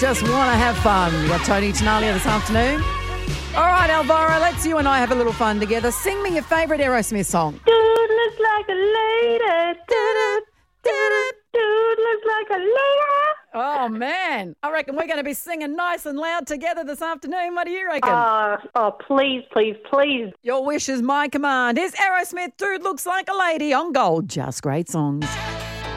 just want to have fun. You got Tony Tenalia this afternoon. All right, Alvaro, let's you and I have a little fun together. Sing me your favourite Aerosmith song. Dude looks like a lady. Dude looks like a lady. Oh, man. I reckon we're going to be singing nice and loud together this afternoon. What do you reckon? Please, please, please. Your wish is my command. Here's Aerosmith, Dude Looks Like a Lady on Gold. Just great songs.